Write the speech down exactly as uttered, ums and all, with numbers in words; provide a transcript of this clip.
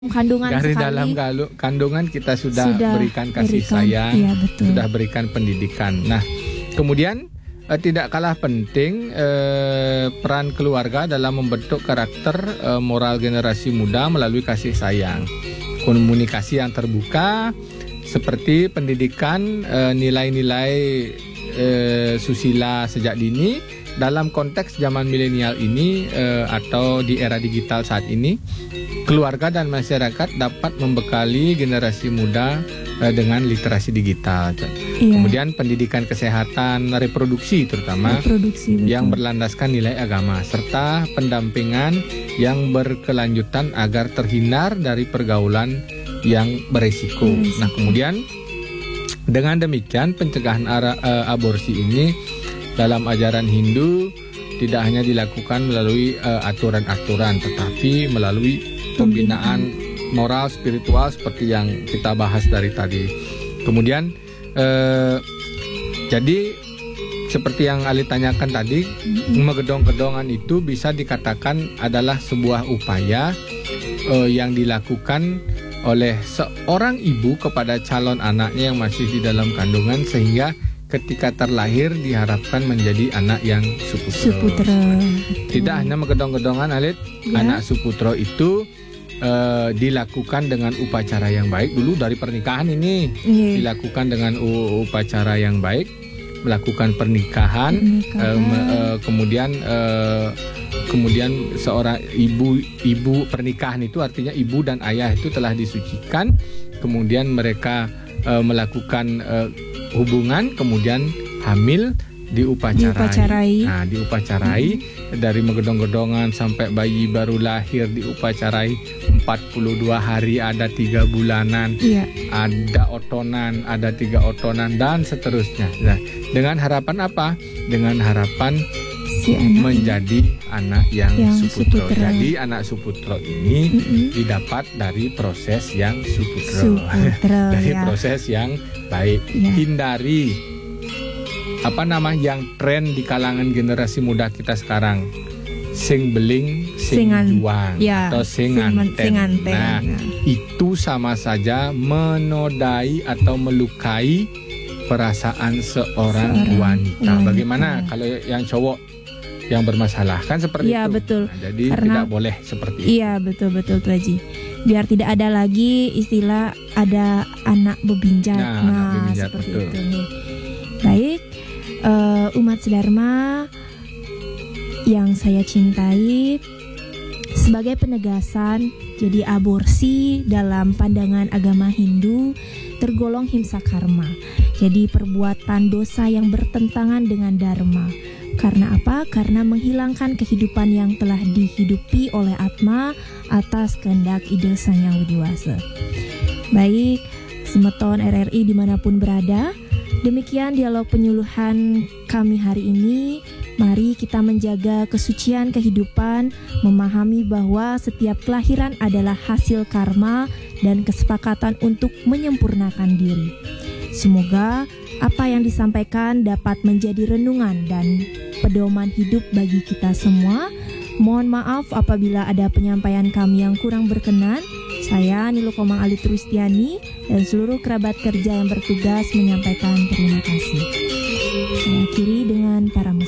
kandungan dari sekali. dalam galu, kandungan kita sudah, Sudah berikan kasih berikan, sayang, iya, betul. sudah berikan pendidikan. Nah, kemudian eh, tidak kalah penting eh, peran keluarga dalam membentuk karakter eh, moral generasi muda melalui kasih sayang, komunikasi yang terbuka, seperti pendidikan eh, nilai-nilai eh, susila sejak dini. Dalam konteks zaman milenial ini eh, atau di era digital saat ini, keluarga dan masyarakat dapat membekali generasi muda eh, dengan literasi digital. Iya. Kemudian pendidikan kesehatan reproduksi terutama Reproduksi, betul. yang berlandaskan nilai agama, serta pendampingan yang berkelanjutan agar terhindar dari pergaulan yang beresiko. Beresiko. Nah, kemudian dengan demikian pencegahan ara, eh, aborsi ini dalam ajaran Hindu tidak hanya dilakukan melalui uh, aturan-aturan, tetapi melalui pembinaan moral spiritual seperti yang kita bahas dari tadi. Kemudian uh, jadi seperti yang Ali tanyakan tadi, megedong-gedongan itu bisa dikatakan adalah sebuah upaya uh, yang dilakukan oleh seorang ibu kepada calon anaknya yang masih di dalam kandungan, sehingga ketika terlahir diharapkan menjadi anak yang suputro. Suputro. Tidak hanya megedong-gedongan, Alit, Ya. anak suputro itu uh, dilakukan dengan upacara yang baik dulu dari pernikahan ini. Iya. Dilakukan dengan u- upacara yang baik, melakukan pernikahan, Pernikahan. uh, me- uh, kemudian uh, kemudian seorang ibu ibu pernikahan itu artinya ibu dan ayah itu telah disucikan, kemudian mereka uh, melakukan uh, hubungan, kemudian hamil, diupacarai. Diupacarai. Nah, diupacarai hmm. dari megedong-gedongan sampai bayi baru lahir diupacarai empat puluh dua hari, ada tiga bulanan, Iya. ada otonan, ada tiga otonan, dan seterusnya. Nah, dengan harapan apa? Dengan harapan Si anak menjadi anak yang, Yang suputro. suputro. Jadi anak suputro ini Mm-mm. didapat dari proses yang suputro, Suputro, dari ya. proses yang baik. Ya. Hindari apa nama yang tren di kalangan generasi muda kita sekarang, sing beling, sing Singan- juang, ya, atau sing sing- nganten. sing nganten. Nah, Nah. itu sama saja menodai atau melukai perasaan seorang, Seorang wanita. wanita. Bagaimana kalau yang cowok yang bermasalah, kan seperti Iya, itu. betul. Nah, jadi Karena- tidak boleh seperti itu. Iya, betul-betul tuh Haji. Biar tidak ada lagi istilah ada anak bebinjat. Nah, anak bebinjat, seperti betul. itu nih. Baik, eh, umat Sedharma yang saya cintai, sebagai penegasan, jadi aborsi dalam pandangan agama Hindu tergolong himsa karma. Jadi perbuatan dosa yang bertentangan dengan dharma. Karena apa? Karena menghilangkan kehidupan yang telah dihidupi oleh Atma atas kehendak ide Sang Yang Widi Wasa. Baik, semeton R R I dimanapun berada, demikian dialog penyuluhan kami hari ini. Mari kita menjaga kesucian kehidupan, memahami bahwa setiap kelahiran adalah hasil karma dan kesepakatan untuk menyempurnakan diri. Semoga apa yang disampaikan dapat menjadi renungan dan pedoman hidup bagi kita semua. Mohon maaf apabila ada penyampaian kami yang kurang berkenan. Saya Nilu Komang Ali Trustiani dan seluruh kerabat kerja yang bertugas menyampaikan terima kasih. Saya akhiri dengan para